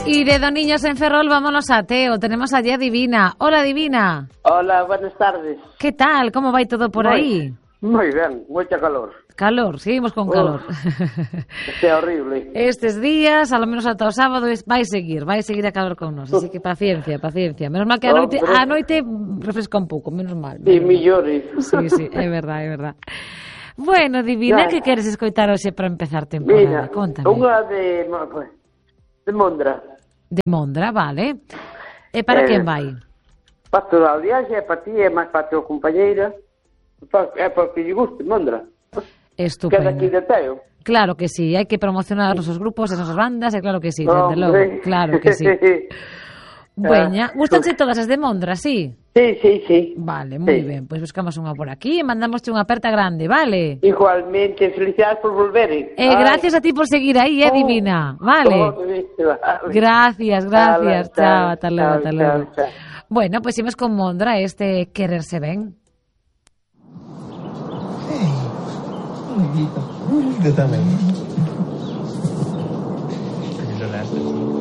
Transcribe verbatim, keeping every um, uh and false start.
Y de Don Niños en Ferrol vámonos a Teo. Tenemos allí a Divina. Hola, Divina. Hola, buenas tardes. ¿Qué tal? ¿Cómo va todo por muy, aí? Moi ben, moita calor. Calor, seguimos con calor. Este é horrible. Estes días, a lo menos ata o sábado, vai seguir, vai seguir a calor con nós. Así que paciencia, paciencia. Menos mal que a noite, a noite refresca un pouco, menos mal. E millores. Sí, sí, é verdad, é verdad. Bueno, Divina, que queres escoitar hoxe para empezar temporada? Mira, Contame. unha de, de Mondra. De Mondra, vale. E para eh, quen vai? Para toda a viaxe, é para ti, é máis para a tua compañeira. É para que lle guste, Mondra. Estupendo. Que daqui de Teo. Claro que sí, hai que promocionar os nosos grupos, as nosas bandas, e claro que sí, Oh, desde logo, sí. claro que sí. Bueña, gustanche todas as de Mondra, sí? Sí, sí, sí. Vale, moi sí. ben, pois pues buscamos unha por aquí e mandamosche unha aperta grande, vale? Igualmente, felicidades por volver. Eh, gracias a ti por seguir aí, eh, oh, Divina, vale? Oh, vale. Gracias, gracias, Chao, chao, ata logo, ata chao, logo. chao. Bueno, pois pues imos con Mondra, este Quererse Ben. Hey, amiguito, yo también. Yo